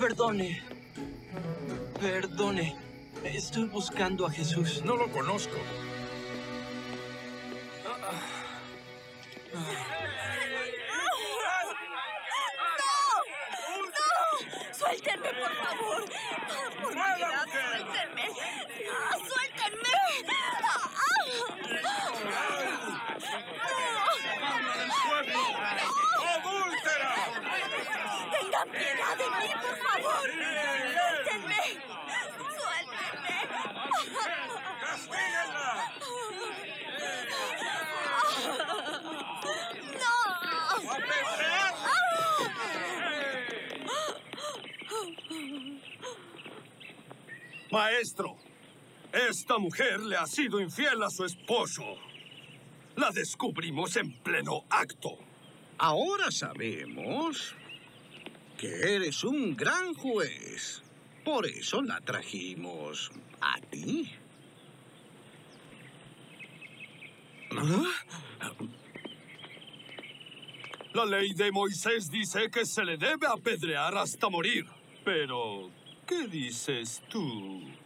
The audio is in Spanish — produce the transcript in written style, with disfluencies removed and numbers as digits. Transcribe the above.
Perdone. Perdone. Estoy buscando a Jesús. No lo conozco. ¡Suéltenme, por favor! ¡Por piedad, suéltenme! ¡Suéltenme! ¡Adúltera! ¡Tengan piedad de mí, por favor! ¡Suéltenme! ¡Suéltenme! ¡Castíguenla! ¡No! Maestro, esta mujer le ha sido infiel a su esposo. La descubrimos en pleno acto. Ahora sabemos que eres un gran juez. Por eso la trajimos a ti. La ley de Moisés dice que se le debe apedrear hasta morir. Pero, ¿qué dices tú?